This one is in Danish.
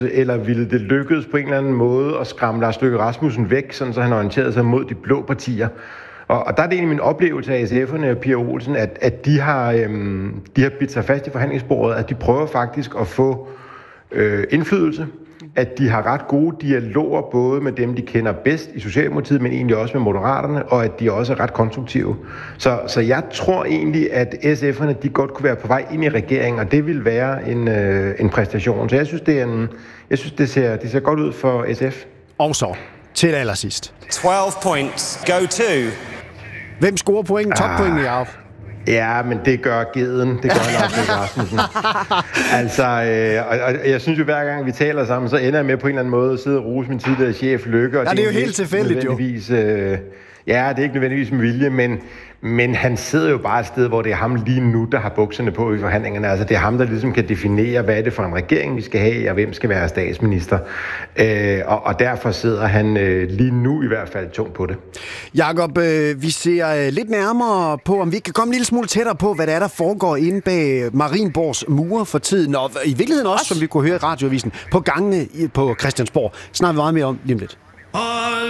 eller ville det lykkes på en eller anden måde at skræmme Lars Løkke Rasmussen væk, sådan så han orienterede sig mod de blå partier? Og der er det egentlig min oplevelse af SF'erne og Pia Olsen, at de har bidt sig fast i forhandlingsbordet, at de prøver faktisk at få indflydelse, at de har ret gode dialoger, både med dem, de kender bedst i Socialdemokratiet, men egentlig også med Moderaterne, og at de også er ret konstruktive. Så jeg tror egentlig, at SF'erne, de godt kunne være på vej ind i regeringen, og det vil være en præstation. Så jeg synes, det ser godt ud for SF. Og så til allersidst. 12 points. Go to. Hvem scorer point? Toppoint i Jacob? Ja, men det gør Geden. Det gør Lars Løkke Rasmussen. Altså, og jeg synes jo, hver gang vi taler sammen, så ender jeg med på en eller anden måde at sidde og rose min tidligere chef Løkke. Og ja, det er jo helt tilfældigt, jo. Ja, det er ikke nødvendigvis med vilje, men han sidder jo bare et sted, hvor det er ham lige nu, der har bukserne på i forhandlingerne. Altså, det er ham, der ligesom kan definere, hvad er det for en regering, vi skal have, og hvem skal være statsminister. Og derfor sidder han lige nu i hvert fald tungt på det. Jakob, vi ser lidt nærmere på, om vi kan komme en lille smule tættere på, hvad det er, der foregår inde bag Marienborgs mure for tiden, og i virkeligheden også, som vi kunne høre i radioavisen, på gangene på Christiansborg. Snakker vi meget mere om lige om lidt.